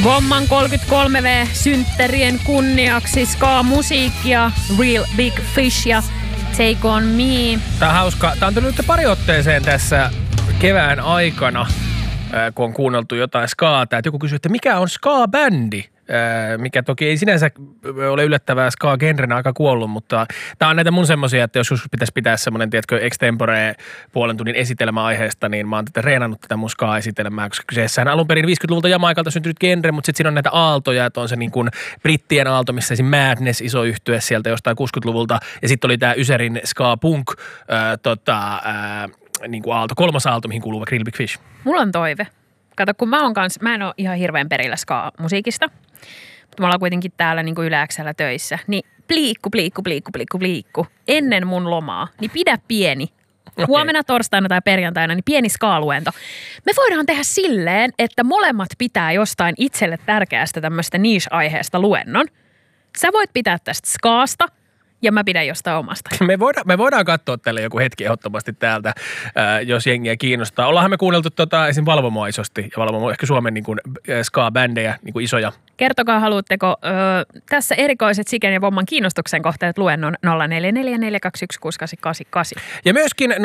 Vomman 33V-synttärien kunniaksi ska-musiikkia, Real Big Fish ja Take On Me. Tää on hauska. Tää on tullut nyt pari otteeseen tässä kevään aikana, kun on kuunneltu jotain skaata. Että joku kysyy, että mikä on ska-bändi? Mikä toki ei sinänsä ole yllättävää, ska-genrenä aika kuollut, mutta tää on näitä mun semmosia, että jos joskus pitäisi pitää semmonen, tiedätkö, extempore puolen tunnin esitelmä aiheesta, niin mä oon tätä reenannut tätä mun ska-esitelmää, koska kyseessähän alun perin 50-luvulta Jamaikalta syntynyt genre, mutta sitten siinä on näitä aaltoja, että on se niin kuin brittien aalto, missä esim. Madness, iso yhtye sieltä jostain 60-luvulta, ja sitten oli tää Ysärin ska-punk, niin kuin aalto, kolmas aalto, mihin kuuluu Real Big Fish. Mulla on toive. Kato, kun mä en ole ihan hirveän perillä ska-musiikista, mutta me ollaan kuitenkin täällä niin kuin Yle-X:llä töissä, niin pliikku, ennen mun lomaa, niin pidä pieni. Huomenna, torstaina tai perjantaina, niin pieni ska-luento. Me voidaan tehdä silleen, että molemmat pitää jostain itselle tärkeästä tämmöistä niche-aiheesta luennon. Sä voit pitää tästä skaasta. Ja mä pidän jostain omasta. Me voidaan katsoa tälle joku hetki ehdottomasti täältä, jos jengiä kiinnostaa. Ollaanhan me kuunneltu esim. Valvomoa isosti ja Valvomo ehkä Suomen niin kuin, ska-bändejä, niin kuin isoja. Kertokaa, haluatteko tässä erikoiset Siken ja Vomman kiinnostuksen kohteet luennon 0444216888. Ja myöskin 0444216888,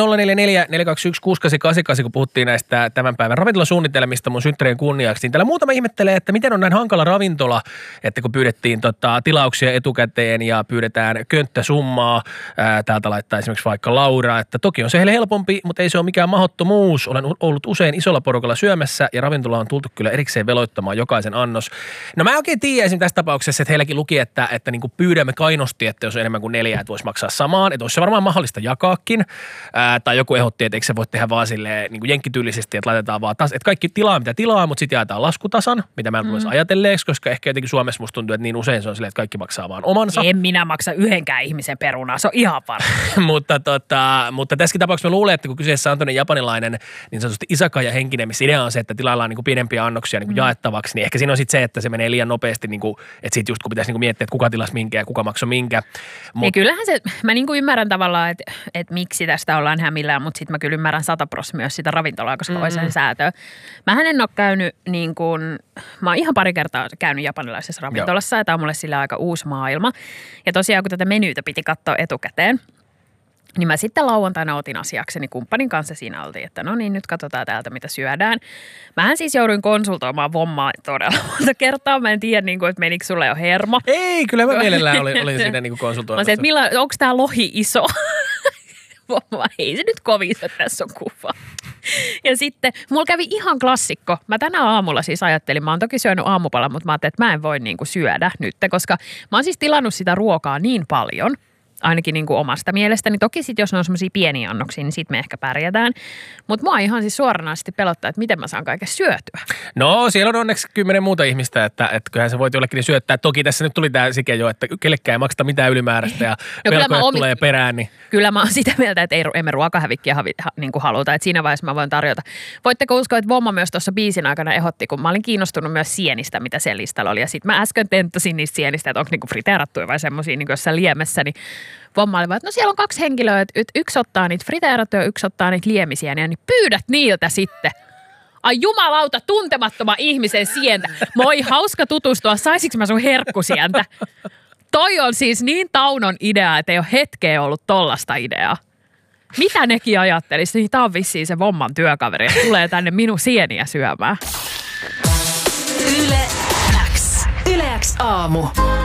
kun puhuttiin näistä tämän päivän ravintolasuunnitelmista mun synttärien kunniaksi, niin täällä muutama ihmettelee, että miten on näin hankala ravintola, että kun pyydettiin tilauksia etukäteen ja pyydetään könttäsummaa, täältä laittaa esimerkiksi vaikka Laura, että toki on se heille helpompi, mutta ei se ole mikään mahdottomuus. Olen ollut usein isolla porukalla syömässä ja ravintola on tultu kyllä erikseen veloittamaan jokaisen annos. No mä oikein tiedän esimerkiksi tässä tapauksessa, että heilläkin luki, että niin kuin pyydämme kainosti, että jos on enemmän kuin 4, että voisi maksaa samaan. Että olisi se varmaan mahdollista jakaakin. Tai joku ehdotti, että eikö se voi tehdä vaan silleen niin kuin jenkkityylisesti, että laitetaan vaan että kaikki tilaa mitä tilaa, mutta sitten jaetaan laskutasan, mitä mä en tulisi ajatelleeksi, koska ehkä jotenkin Suomessa musta tuntuu, että niin usein se on silleen, että kaikki maksaa vaan omansa. En minä maksa yhdenkään ihmisen perunaa, se on ihan varma. mutta tässäkin tapauksessa mä luulen, että kun kyseessä on toinen japanilainen, niin sanotusti izakaya-henkinen, missä idea on se, että tilaillaan niin kuin pienempiä annoksia niin kuin jaettavaksi, niin ehkä siinä on sitten se, että se menee liian nopeasti, niin kuin, että sitten just kun pitäisi niin kuin miettiä, että kuka tilasi minkä ja kuka maksoi minkä. Ja kyllähän se, mä niin kuin ymmärrän tavallaan, että miksi tästä ollaan hämillään, mutta sitten mä kyllä ymmärrän 100% myös sitä ravintolaa, koska on sen säätöä. Mähän en ole käynyt niin kuin, mä oon ihan pari kertaa käynyt japanilaisessa ravintolassa, ja tää on mulle sillä aika uusi maailma. Ja tosiaan, kun tätä menyytä piti katsoa etukäteen, niin mä sitten lauantaina otin asiakseni kumppanin kanssa, siinä oltiin, että no niin, nyt katsotaan täältä, mitä syödään. Mähän siis jouduin konsultoimaan Vommaa todella monta kertaa. Mä en tiedä, niin kuin, että menikö sulle jo hermo. Ei, kyllä mä mielellään olin siinä niin konsultoimassa. Mä sanoin, että onko tää lohi iso? Vomma, ei se nyt kovin, että tässä on kuva. Ja sitten mulla kävi ihan klassikko. Mä tänä aamulla siis ajattelin, mä oon toki syönyt aamupalan, mutta mä ajattelin, että mä en voi niin kuin syödä nyt, koska mä oon siis tilannut sitä ruokaa niin paljon, ainakin niin kuin omasta mielestäni. Toki sitten, jos ne on semmoisia pieniä annoksia, niin sitten me ehkä pärjätään. Mutta mua ihan siis suoranaisesti pelottaa, että miten mä saan kaiken syötyä. No, siellä on onneksi 10 muuta ihmistä, että kyllähän se voit jollekin syöttää. Toki tässä nyt tuli tämä Sike jo, että kellekään ei makseta mitään ylimääräistä ja velkoja tulee perään. Niin. Kyllä mä oon sitä mieltä, että emme ruokahävikkiä niin kuin haluta. Että siinä vaiheessa mä voin tarjota. Voitteko uskoa, että Vomma myös tuossa biisin aikana ehdotti, kun mä olin kiinnostunut myös sienistä, mitä siellä listalla oli. Ja sitten mä äsken tenttasin niistä sienistä, että onko niinku friteerattuja vai semmoisia niin jossain liemessä, niin Vomma oli vaan, että no siellä on 2 henkilöä, että yksi ottaa niitä friteerattuja, yksi ottaa niitä liemisieniä, niin pyydät niiltä sitten. Ai jumalauta, tuntemattoman ihmisen sientä. Moi, hauska tutustua, saisinko mä sun herkkusientä? Toi on siis niin Taunon idea, että ei ole hetkeä ollut tollasta ideaa. Mitä nekin ajattelisi? Niin tää on vissiin se Vomman työkaveri, että tulee tänne minun sieniä syömään. Yle X aamu.